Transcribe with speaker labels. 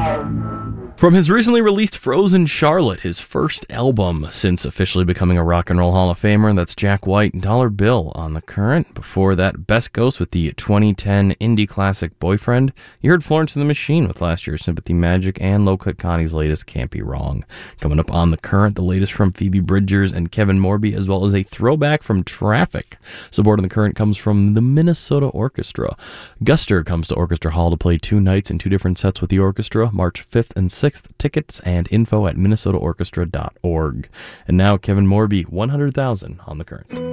Speaker 1: From his recently released Frozen Charlotte, his first album since officially becoming a Rock and Roll Hall of Famer, that's Jack White, Dollar Bill on The Current. Before that, Best Ghost with the 2010 indie classic Boyfriend. You heard Florence and the Machine with last year's Sympathy Magic, and Low Cut Connie's latest Can't Be Wrong. Coming up on The Current, the latest from Phoebe Bridgers and Kevin Morby, as well as a throwback from Traffic. Support on The Current comes from the Minnesota Orchestra. Guster comes to Orchestra Hall to play 2 nights in 2 different sets with the orchestra, March 5th and 6th. Tickets and info at minnesotaorchestra.org. And now Kevin Morby, 100,000 on The Current.